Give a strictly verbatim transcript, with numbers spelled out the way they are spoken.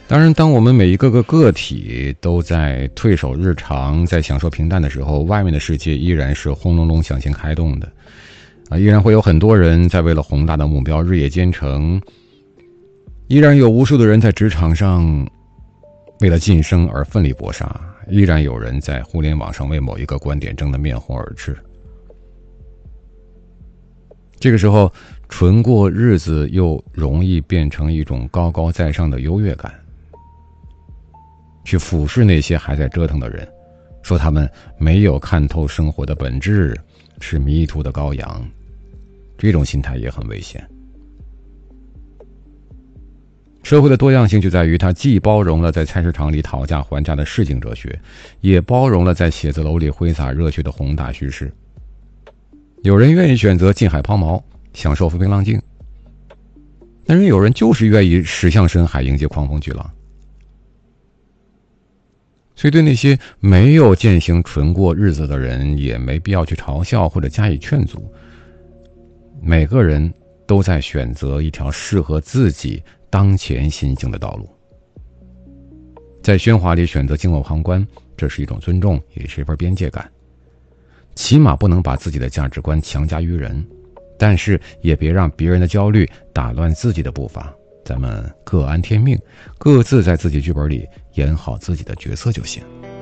当然，当我们每一个个个体都在退守日常，在享受平淡的时候，外面的世界依然是轰隆隆向前开动的啊！依然会有很多人在为了宏大的目标日夜兼程，依然有无数的人在职场上为了晋升而奋力搏杀，依然有人在互联网上为某一个观点争得面红耳赤。这个时候，纯过日子又容易变成一种高高在上的优越感，去俯视那些还在折腾的人，说他们没有看透生活的本质，是迷途的羔羊。这种心态也很危险。社会的多样性就在于它既包容了在菜市场里讨价还价的市井哲学，也包容了在写字楼里挥洒热血的宏大叙事。有人愿意选择近海抛锚，享受浮平浪静，但是有人就是愿意驶向深海，迎接狂风巨浪。所以对那些没有践行纯过日子的人，也没必要去嘲笑或者加以劝阻。每个人都在选择一条适合自己当前心境的道路，在喧哗里选择静卧旁观，这是一种尊重，也是一份边界感。起码不能把自己的价值观强加于人，但是也别让别人的焦虑打乱自己的步伐。咱们各安天命，各自在自己剧本里演好自己的角色就行。